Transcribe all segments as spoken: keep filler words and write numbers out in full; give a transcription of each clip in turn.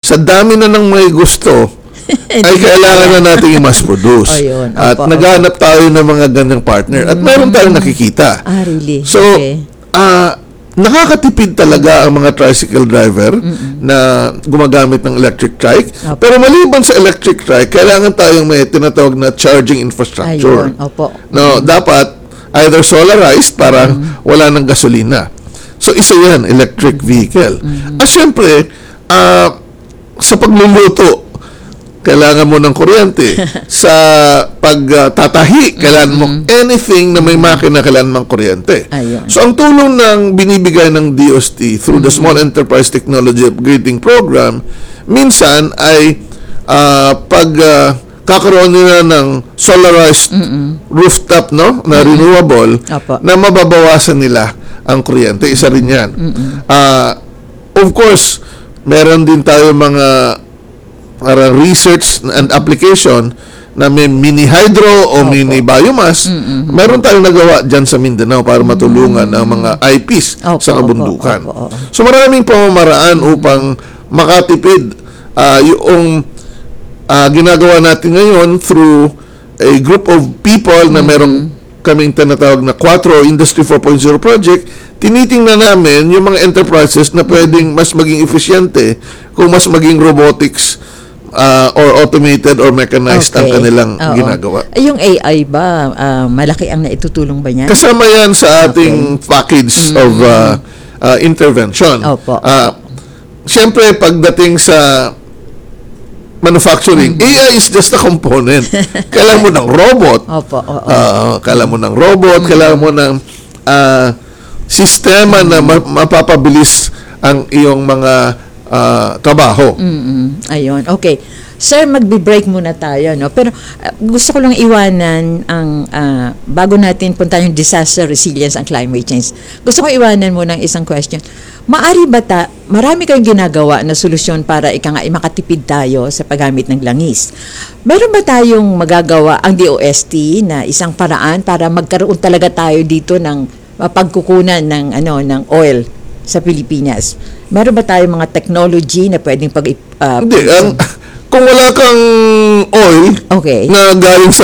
sa dami na ng may gusto, ay kailangan na natin i-mass produce. Oh, yun. At Opo, naghahanap tayo ng mga ganyang partner. At meron tayong nakikita. Ah, really? So, Okay. ah, nakakatipid talaga ang mga tricycle driver na gumagamit ng electric trike. Opo. Pero maliban sa electric trike, kailangan tayong may tinatawag na charging infrastructure. Ayun, opo. No, dapat either solarized para wala ng gasolina. So, isa yan, electric vehicle. At syempre, ah, sa pagluluto, kailangan mo ng kuryente. Sa pagtatahi, kailangan mo anything na may makina, kailangan mo ng kuryente. Ayun. So, ang tulong ng binibigay ng D O S T through the Small Enterprise Technology Upgrading Program, minsan ay ah, pag ah, kakaroon nila ng solarized rooftop, no, na renewable, Apo. na mababawasan nila ang kuryente. Isa rin yan. Ah, of course, meron din tayo mga para research and application na may mini hydro o mini biomass. Meron tayong nagawa dyan sa Mindanao para matulungan ang mga I Ps Opo, sa opo, kabundukan. opo, opo. So maraming pamamaraan upang makatipid ah, yung ah, ginagawa natin ngayon through a group of people na merong kaming tinatawag na Quattro Industry four point oh project. Tinitingnan namin yung mga enterprises na pwedeng mas maging eficiente kung mas maging robotics uh, or automated or mechanized ang kanilang Oo. ginagawa. Ay, yung A I ba, ah, malaki ang naitutulong ba niyan? Kasama yan sa ating package of uh, uh, intervention. Opo. Uh, Siyempre, pagdating sa manufacturing, A I is just a component. Kailangan mo ng robot. Opo, oo. Uh, kailangan mo ng robot, kailangan mo ng uh, sistema na ma- mapapabilis ang iyong mga uh, trabaho. Mm-mm. Ayun. Okay. Sir, magbe-break muna tayo, no? Pero uh, gusto ko lang iwanan ang uh, bago natin puntahan yung disaster resilience and climate change. Gusto ko iwanan muna ng isang question. Maari ba ta, marami kayong ginagawa na solusyon para ika nga makatipid tayo sa paggamit ng langis. Meron ba tayong magagawa ang D O S T na isang paraan para magkaroon talaga tayo dito ng mapagkukunan ng ano ng oil sa Pilipinas? Meron ba tayong mga technology na pwedeng pag uh, Hindi, ang, kung wala kang oil Okay. na galing sa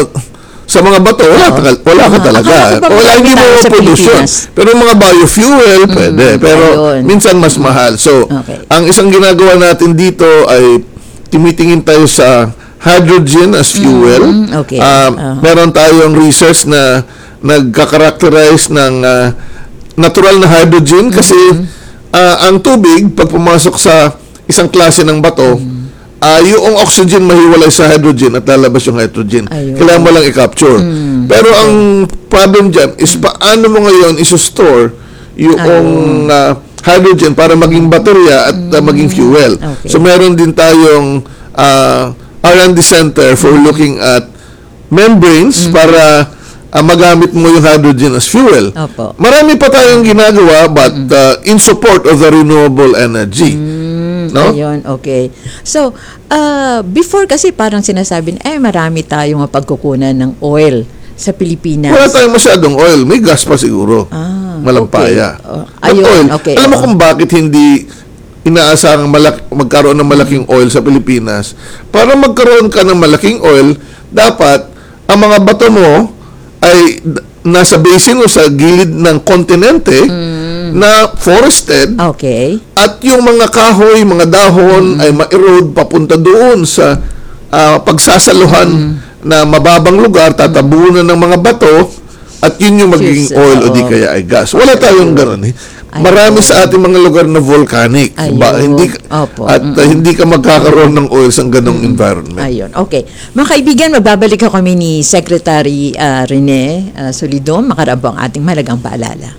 sa mga bato, wala, Oo. ka- wala ka Ah, talaga. akala ko ba Wala, hindi marami mo tayo sa pollution. Pilipinas? Pero mga biofuel, pwede. Pero ayun. minsan mas mahal. So, Okay. ang isang ginagawa natin dito ay timitingin tayo sa hydrogen as fuel. Mm, okay. Um, Ah. Meron tayong research na nagkakarakterize ng ah, natural na hydrogen kasi ah, ang tubig, pag pumasok sa isang klase ng bato, ah yung oxygen mahiwalay sa hydrogen at lalabas yung hydrogen. Ayun. Kailangan mo lang i-capture. Pero ang problem dyan is paano mo ngayon iso-store yung ah, hydrogen para maging baterya at ah, maging fuel. Okay. So meron din tayong ah, R and D center for looking at membranes para ah, magamit mo yung hydrogen as fuel. Opo. Marami pa tayong ginagawa but uh, in support of the renewable energy. No? Ayun, okay. So, uh, before kasi parang sinasabi na, eh, marami tayong mapagkukunan ng oil sa Pilipinas. Wala tayong masyadong oil. May gas pa siguro. Ah, Malampaya. okay. Oh, But ayun, oil. okay, Alam mo oo. kung bakit hindi inaasahang malak- magkaroon ng malaking oil sa Pilipinas? Para magkaroon ka ng malaking oil, dapat ang mga bato mo ay d- nasa basin o sa gilid ng kontinente na forested. Okay. At yung mga kahoy, mga dahon ay ma-erode papunta doon sa ah, pagsasaluhan na mababang lugar, tatabunan ng mga bato at yun yung magiging Yes, oil o di oo. kaya ay gas. Wala tayong gano'n eh. Ayun. Marami sa ating mga lugar na volcanic. Ayun. Ba, hindi, Opo. at ah, hindi ka magkakaroon ng oil sa ganong environment. Ayun, okay. Mga kaibigan, magbabalik ako kami ni Secretary uh, Rene uh, Solidom. Makarabo ang ating mahalagang paalala.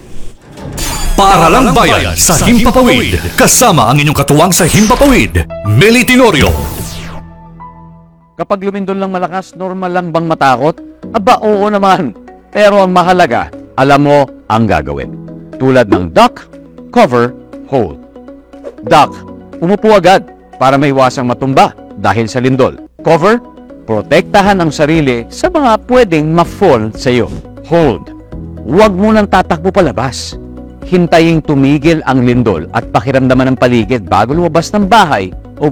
Paaralang Bayan sa Himpapawid. Kasama ang inyong katuwang sa Himpapawid, Meli Tenorio. Kapag lumindol lang malakas, normal lang bang matakot? Aba, oo naman. Pero ang mahalaga, alam mo ang gagawin. Tulad ng duck, cover, hold. Duck, umupo agad para maiwasang matumba dahil sa lindol. Cover, protektahan ang sarili sa mga pwedeng ma-fall sa iyo. Hold, huwag mo nang tatakbo palabas. Hintayin tumigil ang lindol at pakiramdaman ng paligid bago lumabas ng bahay